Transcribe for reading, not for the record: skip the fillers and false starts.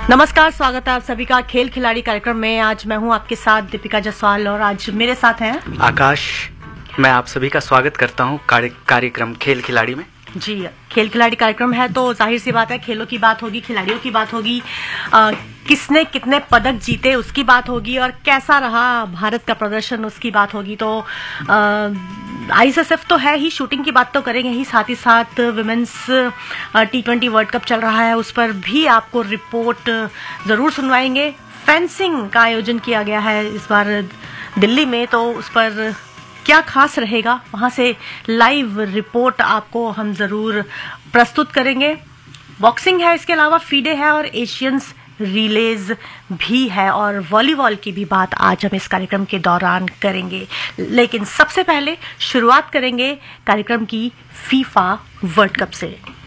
नमस्कार, स्वागत है आप सभी का खेल खिलाड़ी कार्यक्रम में। आज मैं हूं आपके साथ दीपिका जायसवाल और आज मेरे साथ हैं आकाश। मैं आप सभी का स्वागत करता हूं कार्यक्रम खेल खिलाड़ी में। जी, खेल खिलाड़ी कार्यक्रम है तो जाहिर सी बात है खेलों की बात होगी, खिलाड़ियों की बात होगी, किसने कितने पदक जीते उसकी बात होगी और कैसा रहा भारत का प्रदर्शन उसकी बात होगी। तो आईएसएसएफ तो है ही, शूटिंग की बात तो करेंगे ही, साथ ही साथ विमेंस T20 वर्ल्ड कप चल रहा है, उस पर भी आपको रिपोर्ट जरूर सुनवाएंगे। फेंसिंग का आयोजन किया गया है इस बार दिल्ली में, तो उस पर क्या खास रहेगा वहां से लाइव रिपोर्ट आपको हम जरूर प्रस्तुत करेंगे। बॉक्सिंग है, इसके अलावा फीडे है और एशियंस रिलेज भी है और वॉलीबॉल की भी बात आज हम इस कार्यक्रम के दौरान करेंगे। लेकिन सबसे पहले शुरुआत करेंगे कार्यक्रम की फीफा वर्ल्ड कप से।